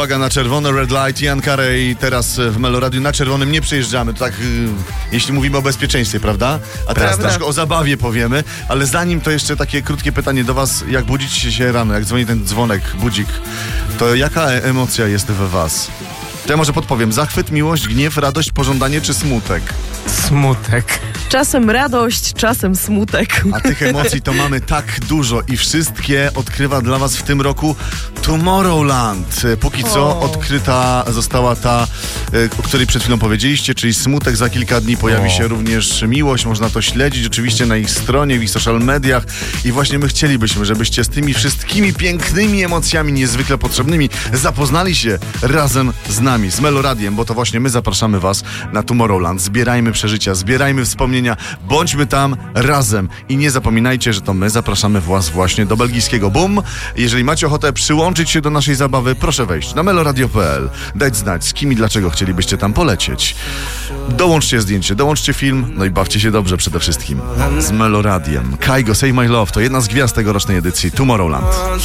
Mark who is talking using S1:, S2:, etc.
S1: Uwaga na czerwone, red light, Ian Carey teraz w Meloradiu. Na czerwonym nie przejeżdżamy, to tak jeśli mówimy o bezpieczeństwie, prawda? A teraz troszkę o zabawie powiemy, ale zanim to jeszcze takie krótkie pytanie do was, jak budzicie się rano, jak dzwoni ten dzwonek, budzik, to jaka emocja jest we was? To ja może podpowiem, zachwyt, miłość, gniew, radość, pożądanie czy smutek?
S2: Smutek.
S3: Czasem radość, czasem smutek.
S1: A tych emocji to mamy tak dużo i wszystkie odkrywa dla was w tym roku Tomorrowland. Póki co odkryta została ta, o której przed chwilą powiedzieliście, czyli smutek. Za kilka dni pojawi się również miłość. Można to śledzić oczywiście na ich stronie, w ich social mediach i właśnie my chcielibyśmy, żebyście z tymi wszystkimi pięknymi emocjami niezwykle potrzebnymi zapoznali się razem z nami, z Meloradiem, bo to właśnie my zapraszamy was na Tomorrowland. Zbierajmy przeżycia, zbierajmy wspomnienia, bądźmy tam razem i nie zapominajcie, że to my zapraszamy was właśnie do belgijskiego Boom. Jeżeli macie ochotę przyłączyć się do naszej zabawy, proszę wejść na meloradio.pl, dać znać, z kim i dlaczego chcielibyście tam polecieć. Dołączcie zdjęcie, dołączcie film, no i bawcie się dobrze przede wszystkim z Meloradiem. Kygo, Save My Love to jedna z gwiazd tegorocznej edycji Tomorrowland.